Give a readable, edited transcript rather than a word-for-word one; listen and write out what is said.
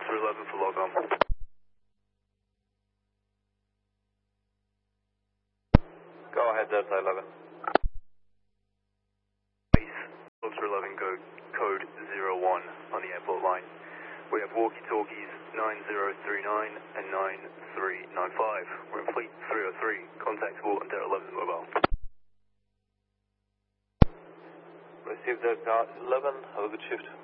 Delta 11 for log on. Go ahead, Delta 11. Base Delta 11 code 01 on the airport line. We have walkie-talkies 9039 and 9395. We're in fleet 303. Contact Walton Delta 11 mobile. Receive Delta 11. Have a good shift.